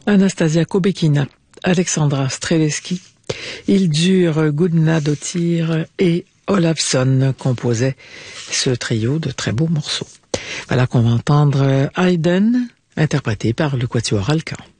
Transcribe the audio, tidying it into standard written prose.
Anastasia Kobekina, Alexandra Streleski, Hildur Gudnadottir et Olafsson composaient ce trio de très beaux morceaux. Voilà qu'on va entendre Haydn, interprété par le Quatuor Alkan.